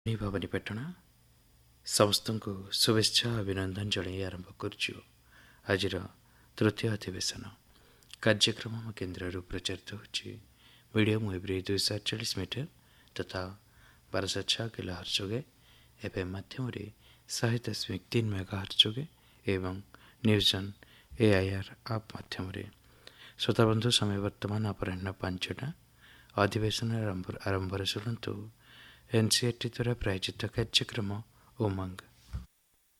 ଭବାନୀପାଟଣା ସମସ୍ତଙ୍କୁ ଶୁଭେଚ୍ଛା ଅଭିନନ୍ଦନ ଜଣାଇ ଆରମ୍ଭ କରୁଛୁ ଆଜିର ତୃତୀୟ ଅଧିବେଶନ କାର୍ଯ୍ୟକ୍ରମ ଆମ କେନ୍ଦ୍ରରୁ ପ୍ରଚାରିତ ହେଉଛି ମିଡ଼ିୟମ୍ ୱେବ୍ରେ 240 ମିଟର ତଥା 1206 କିଲୋହର୍ଟ୍ଜ ଯୋଗେ ଏଫ୍ଏମ୍ ମାଧ୍ୟମରେ 100.3 ମେଗାହର୍ଟ୍ଜ ଯୋଗେ ଏବଂ ନ୍ୟୁଜନ୍ AIR ଆପ୍ ମାଧ୍ୟମରେ। ଶ୍ରୋତାବନ୍ଧୁ, ସମୟ ବର୍ତ୍ତମାନ ଅପରାହ୍ନ 5ଟା। ଅଧିବେଶନର ଆରମ୍ଭରେ ଶୁଣନ୍ତୁ NCERT ଦ୍ୱାରା ପ୍ରାୟୋଜିତ କାର୍ଯ୍ୟକ୍ରମ ଉମଙ୍ଗ।